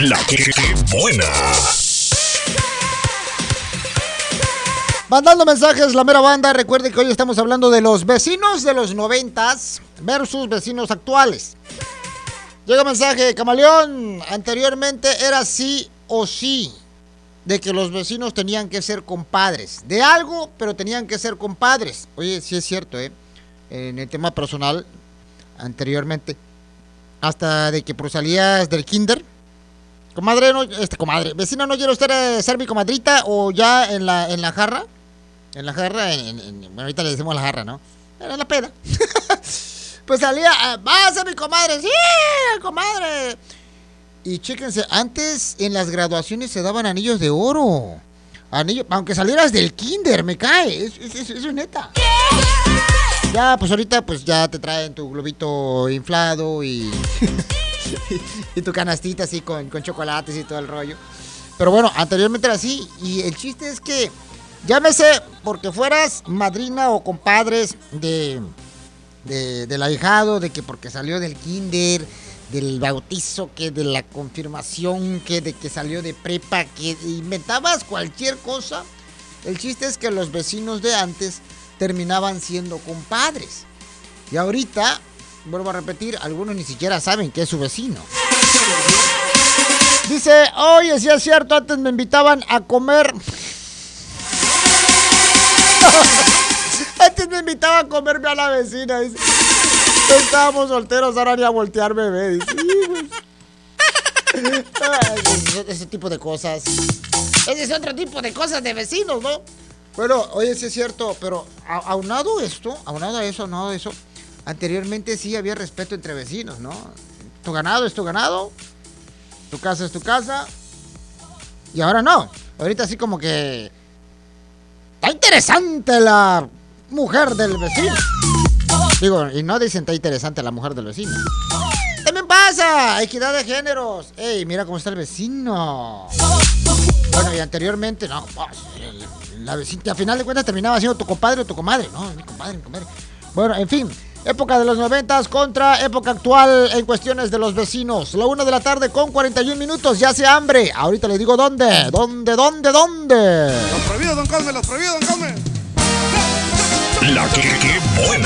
La que buena. Mandando mensajes, la mera banda. Recuerden que hoy estamos hablando de los vecinos de los 90s versus vecinos actuales. Llega mensaje, Camaleón. Anteriormente era sí o sí de que los vecinos tenían que ser compadres. De algo, pero tenían que ser compadres. Oye, sí es cierto, en el tema personal, anteriormente, hasta de que salías del kinder. Comadre, no, comadre, vecina, ¿no quiere usted ser mi comadrita? O ya en la jarra. En la jarra, bueno, ahorita le decimos la jarra, ¿no? Era la peda. Pues salía, va a ser mi comadre. Sí, comadre. Y chéquense, antes en las graduaciones se daban anillos de oro. Aunque salieras del kinder, me cae. Eso es neta. Ya, pues ahorita pues ya te traen tu globito inflado y tu canastita así con chocolates y todo el rollo. Pero bueno, anteriormente era así. Y el chiste es que, llámese porque fueras madrina o compadres del ahijado, de que porque salió del kinder, del bautizo, que de la confirmación, que de que salió de prepa, que inventabas cualquier cosa. El chiste es que los vecinos de antes terminaban siendo compadres. Y ahorita, vuelvo a repetir, algunos ni siquiera saben que es su vecino. Dice, oye, si es cierto, antes me invitaban a comer. Antes me invitaban a comerme a la vecina. Dice, estábamos solteros, ahora ni a voltear bebé. Dice, ese tipo de cosas. Ese es otro tipo de cosas de vecinos, ¿no? Bueno, oye, sí es cierto, pero aunado a eso, anteriormente sí había respeto entre vecinos, ¿no? Tu ganado es tu ganado, tu casa es tu casa, y ahora no. Ahorita sí como que está interesante la mujer del vecino. Digo, y no dicen está interesante la mujer del vecino. También pasa, equidad de géneros. Ey, mira cómo está el vecino. Bueno, y anteriormente, no, pues, la vecina, a final de cuentas terminaba siendo tu compadre o tu comadre. No, mi compadre. Bueno, en fin, época de los 90s contra época actual en cuestiones de los vecinos. La 1 de la tarde con 41 minutos, ya hace hambre. Ahorita les digo dónde. ¿Dónde? Los prohibidos, don Cosme, los prohibidos, don Cosme. La que buena.